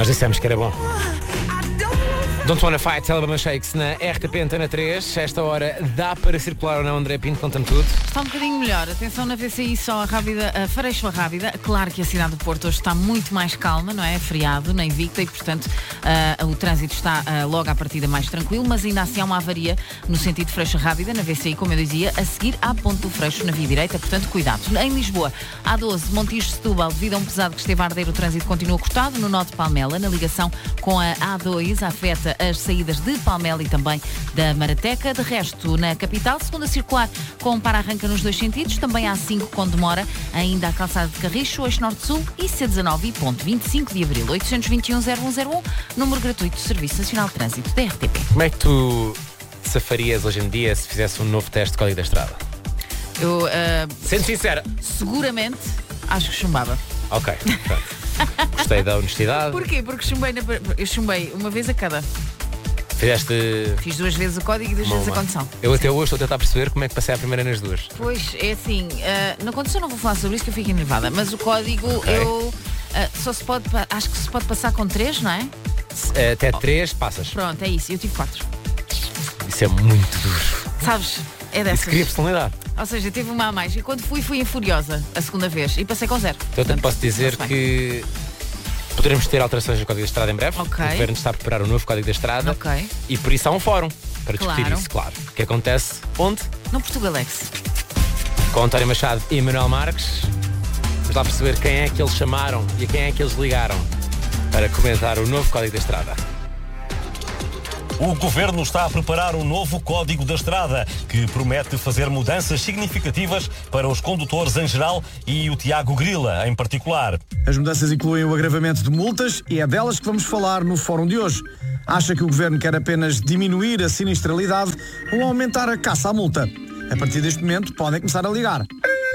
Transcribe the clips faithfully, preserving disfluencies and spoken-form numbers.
Nós dissemos que era bom. Don't Wanna Fight, Alabama Shakes na R T P Antena três. Esta hora dá para circular ou não, André Pinto? Conta-me tudo. Está um bocadinho melhor. Atenção na V C I, só a rápida, a Freixo a Rábida. Claro que a cidade do Porto hoje está muito mais calma, não é? Feriado, na Invicta, e portanto uh, o trânsito está uh, logo à partida mais tranquilo, mas ainda assim há uma avaria no sentido Freixo a Rábida, na V C I, como eu dizia, a seguir à Ponte do Freixo, na via direita, portanto cuidado. Em Lisboa, A doze, Montijo de Setúbal, devido a um pesado que esteve a arder, o trânsito continua cortado. No nó de Palmela, na ligação com a A dois, afeta as saídas de Palmela e também da Marateca. De resto, na capital, segunda circular com para-arranca nos dois sentidos, também há cinco com demora, ainda a calçada de Carriço, eixo norte-sul e C dezanove e ponto vinte e cinco de abril. oito dois um, zero um zero um, número gratuito do Serviço Nacional de Trânsito da R T P. Como é que tu te safarias hoje em dia se fizesse um novo teste de código da estrada? Eu, uh, Sendo sincera. seguramente, acho que chumbava. Ok, pronto. Gostei da honestidade. Porquê? Porque chumbei, na, eu chumbei uma vez a cada. Fizeste... Fiz duas vezes o código e duas Uma, vezes uma. a condução. Eu até hoje estou a tentar perceber como é que passei a primeira nas duas. Pois, é assim, uh, na condução não vou falar sobre isso que eu fico enervada, mas o código Ok. eu uh, só se pode, pa- acho que se pode passar com três, não é? Se- Até três passas. Pronto, é isso, eu tive quatro. Isso é muito duro. Sabes? É Isso dessas. cria personalidade. Ou seja, teve uma a mais. E quando fui, fui em Furiosa a segunda vez e passei com zero. Então, eu te Portanto, posso dizer está-se bem. que poderemos ter alterações no código da estrada em breve. Ok. O governo está a preparar um novo código da estrada. Ok. E por isso há um fórum para discutir Claro. isso, claro. Que acontece onde? No Portugalex. Com António Machado e Manuel Marques. Vamos lá perceber quem é que eles chamaram e a quem é que eles ligaram para comentar o novo código da estrada. O Governo está a preparar um novo Código da Estrada que promete fazer mudanças significativas para os condutores em geral e o Tiago Grila em particular. As mudanças incluem o agravamento de multas e é delas que vamos falar no fórum de hoje. Acha que o Governo quer apenas diminuir a sinistralidade ou aumentar a caça à multa? A partir deste momento podem começar a ligar.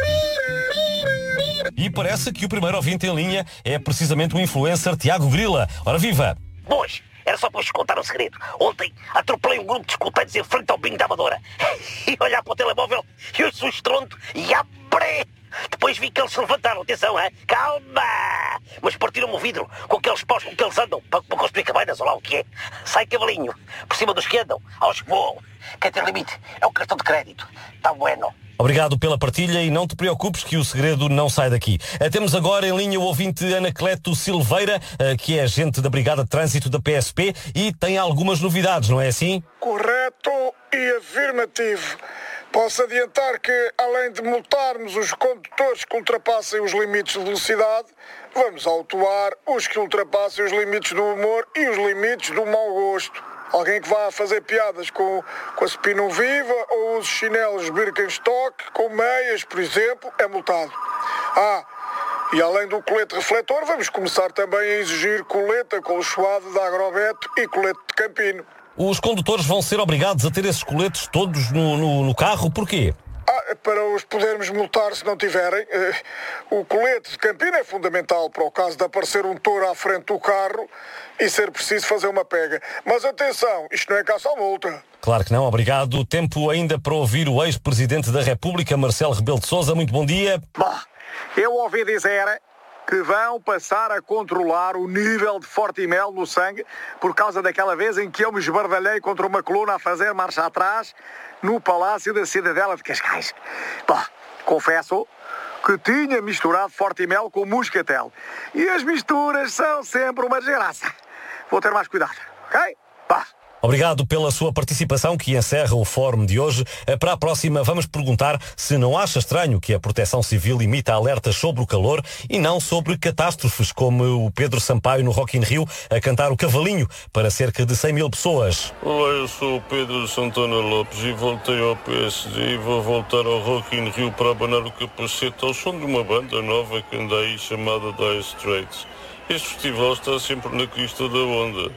E parece que o primeiro ouvinte em linha é precisamente o influencer Tiago Grila. Ora viva! Boas, era só para vos contar um segredo. Ontem atropelei um grupo de escuteiros em frente ao bingo da Amadora. E olhar para o telemóvel, eu ouço um estrondo e abré! Depois vi que eles se levantaram, atenção, hein? Calma! Mas partiram-me o vidro com aqueles paus com que eles andam, para, para construir cabanas, ou lá o que é. Sai cavalinho, por cima dos que andam, aos que voam. Quem tem limite é o cartão de crédito. Está bueno. Obrigado pela partilha e não te preocupes que o segredo não sai daqui. Eh, Temos agora em linha o ouvinte Anacleto Silveira, eh, que é agente da Brigada de Trânsito da P S P e tem algumas novidades, não é assim? Correto e afirmativo. Posso adiantar que, além de multarmos os condutores que ultrapassem os limites de velocidade, vamos autuar os que ultrapassem os limites do humor e os limites do mau gosto. Alguém que vá fazer piadas com, com a Spinum Viva ou use chinelos Birkenstock com meias, por exemplo, é multado. Ah, e além do colete refletor, vamos começar também a exigir colete acolchoado da Agrobeto e colete de Campino. Os condutores vão ser obrigados a ter esses coletes todos no, no, no carro, porquê? Ah, para os podermos multar se não tiverem. Eh, o colete de Campino é fundamental para o caso de aparecer um touro à frente do carro e ser preciso fazer uma pega. Mas atenção, isto não é caça à multa. Claro que não, obrigado. Tempo ainda para ouvir o ex-presidente da República, Marcelo Rebelo de Sousa. Muito bom dia. Bom, eu ouvi dizer que vão passar a controlar o nível de Fortimel no sangue por causa daquela vez em que eu me esbardalhei contra uma coluna a fazer marcha atrás no Palácio da Cidadela de Cascais. Bom, confesso que tinha misturado Fortimel com Muscatel. E as misturas são sempre uma desgraça. Vou ter mais cuidado, ok? Pá. Obrigado pela sua participação que encerra o fórum de hoje. Para a próxima vamos perguntar se não acha estranho que a Proteção Civil imita alertas sobre o calor e não sobre catástrofes, como o Pedro Sampaio no Rock in Rio a cantar o Cavalinho para cerca de cem mil pessoas. Olá, eu sou o Pedro Santana Lopes e voltei ao P S D e vou voltar ao Rock in Rio para abanar o capacete ao som de uma banda nova que anda aí chamada Dire Straits. Este festival está sempre na crista da onda.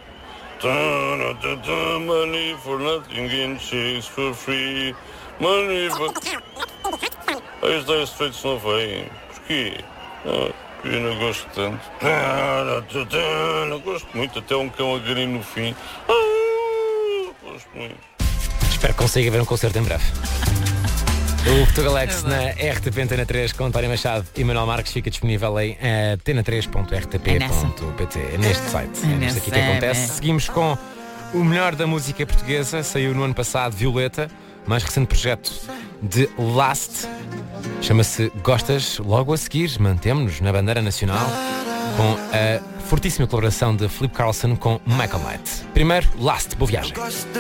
Money for nothing and chase for free. Money for... As Dire Straits não vêm. Porquê? Ah, eu não gosto tanto. Não gosto muito. Até um cão a garir no fim. Ah, gosto muito. Espero que consiga ver um concerto em breve. O Portugalex na R T P Antena três com António Machado e Manuel Marques fica disponível em antena três ponto r t p ponto p t. É neste site, é neste aqui que acontece. Seguimos com o melhor da música portuguesa. Saiu no ano passado Violeta, mais recente projeto de Last. Chama-se Gostas. Logo a seguir, mantemos-nos na bandeira nacional com a fortíssima colaboração de Philip Carlson com Michael Knight. Primeiro, Last. Boa viagem.